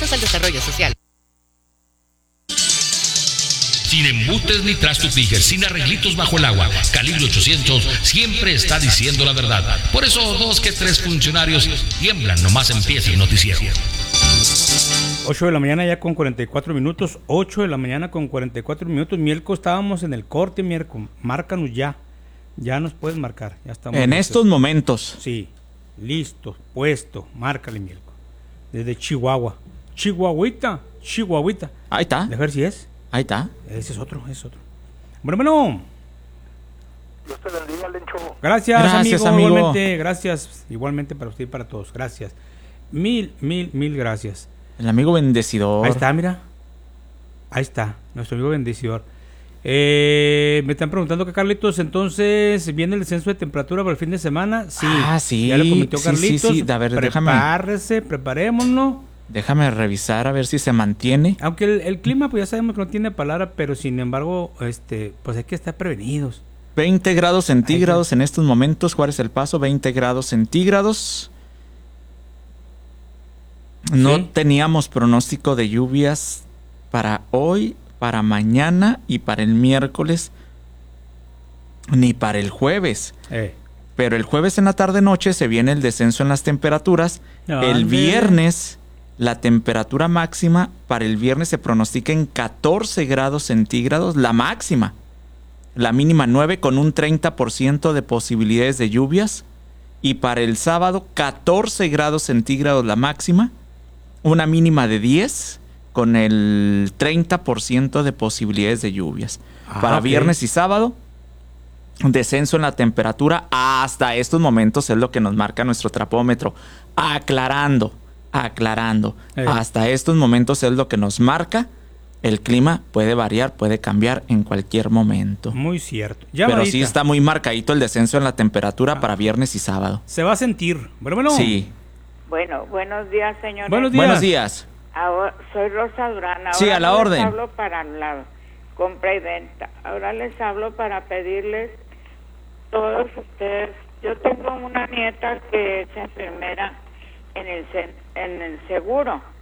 dirigidos al desarrollo social. Sin embutes ni trastos Tiger, sin arreglitos bajo el agua. Calibre 800 siempre está diciendo la verdad. Por eso 2 que 3 funcionarios tiemblan nomás empieza el noticiero. 8 de la mañana ya con 44 minutos. 8 de la mañana con 44 minutos. Mielco, estábamos en el corte, Mielco. Márcanos ya. Ya nos puedes marcar. Ya estamos en listos. estos momentos. Sí, listo, puesto. Márcale, Mielco. Desde Chihuahua. Chihuahuita. Ahí está. De ver si es. Ahí está. Ese es otro. Bueno. Dios te bendiga, Lencho. Gracias, amigo. Igualmente para usted y para todos. Gracias. Mil gracias. El amigo bendecidor. Ahí está, mira. Ahí está, nuestro amigo bendecidor. Me están preguntando que Carlitos, entonces, ¿viene el descenso de temperatura para el fin de semana? Sí. Sí. Ya lo comentó Carlitos. Sí. A ver, preparémonos. Déjame revisar a ver si se mantiene. Aunque el clima, pues ya sabemos que no tiene palabra, pero sin embargo, pues hay que estar prevenidos. 20 grados centígrados en estos momentos. Juárez El Paso, 20 grados centígrados. No teníamos pronóstico de lluvias para hoy, para mañana y para el miércoles, ni para el jueves. Pero el jueves en la tarde-noche se viene el descenso en las temperaturas. El viernes, la temperatura máxima para el viernes se pronostica en 14 grados centígrados, la máxima. La mínima 9 con un 30% de posibilidades de lluvias. Y para el sábado 14 grados centígrados la máxima. Una mínima de 10 con el 30% de posibilidades de lluvias. Para viernes y sábado, descenso en la temperatura hasta estos momentos es lo que nos marca nuestro trapómetro. Aclarando. Hasta estos momentos es lo que nos marca. El clima puede variar, puede cambiar en cualquier momento. Muy cierto. Pero sí está muy marcadito el descenso en la temperatura para viernes y sábado. Se va a sentir. Bueno. Sí. Bueno, buenos días, señores. Buenos días. Ahora, soy Rosa Durán. Ahora sí, a la orden. Les hablo para la compra y venta. Ahora les hablo para pedirles todos ustedes. Yo tengo una nieta que es enfermera en el seguro.